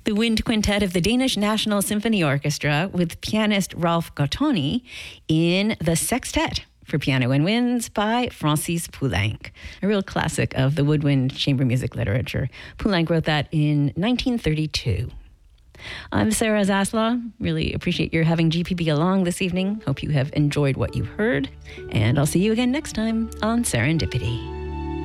The Wind Quintet of the Danish National Symphony Orchestra with pianist Ralph Gottoni in the Sextet for Piano and Winds by Francis Poulenc, a real classic of the woodwind chamber music literature. Poulenc wrote that in 1932. I'm Sarah Zaslaw. Really appreciate your having GPB along this evening. Hope you have enjoyed what you heard. And I'll see you again next time on Serendipity.